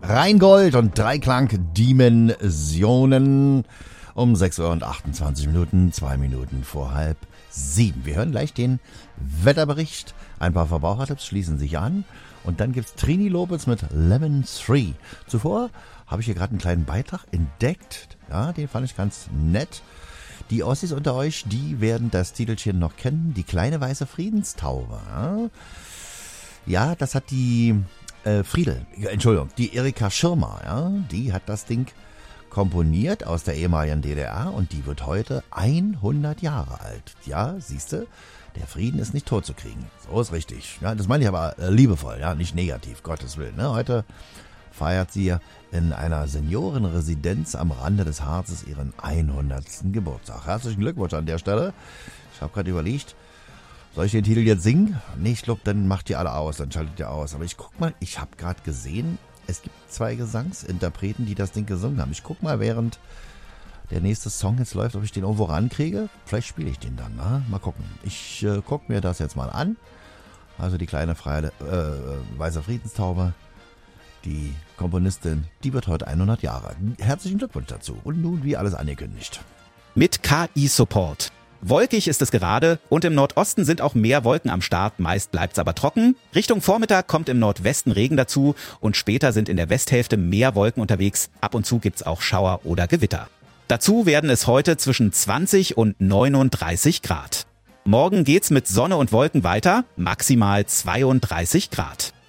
Rheingold und Dreiklang-Dimensionen um 6 Uhr und 28 Minuten, 2 Minuten vor 6:30. Wir hören gleich den Wetterbericht. Ein paar Verbrauchertipps schließen sich an. Und dann gibt's Trini Lopez mit Lemon 3. Zuvor habe ich hier gerade einen kleinen Beitrag entdeckt. Ja, den fand ich ganz nett. Die Ossis unter euch, die werden das Titelchen noch kennen. Die kleine weiße Friedenstaube. Ja, das hat die die Erika Schirmer, ja, die hat das Ding komponiert aus der ehemaligen DDR und die wird heute 100 Jahre alt. Ja, siehste, der Frieden ist nicht tot zu kriegen. So ist richtig. Ja, das meine ich aber liebevoll, ja, nicht negativ, Gottes Willen. Ne? Heute feiert sie in einer Seniorenresidenz am Rande des Harzes ihren 100. Geburtstag. Herzlichen Glückwunsch an der Stelle. Ich habe gerade überlegt, soll ich den Titel jetzt singen? Nee, ich glaube, dann macht ihr alle aus, dann schaltet ihr aus. Aber ich guck mal, ich habe gerade gesehen, es gibt 2 Gesangsinterpreten, die das Ding gesungen haben. Ich guck mal, während der nächste Song jetzt läuft, ob ich den irgendwo rankriege. Vielleicht spiele ich den dann, ne? Mal gucken. Ich gucke mir das jetzt mal an. Also die kleine weiße Friedenstaube, die Komponistin, die wird heute 100 Jahre. Herzlichen Glückwunsch dazu. Und nun, wie alles angekündigt. Mit KI-Support. Wolkig ist es gerade und im Nordosten sind auch mehr Wolken am Start, meist bleibt's aber trocken. Richtung Vormittag kommt im Nordwesten Regen dazu und später sind in der Westhälfte mehr Wolken unterwegs. Ab und zu gibt's auch Schauer oder Gewitter. Dazu werden es heute zwischen 20 und 39 Grad. Morgen geht's mit Sonne und Wolken weiter, maximal 32 Grad.